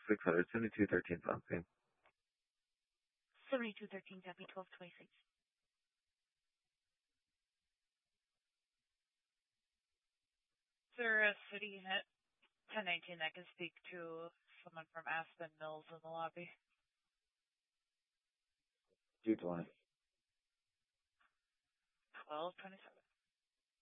600, 7213 something. 7213, copy 1226. Is there a city unit 1019 that can speak to someone from Aspen Mills in the lobby? 220. 1227.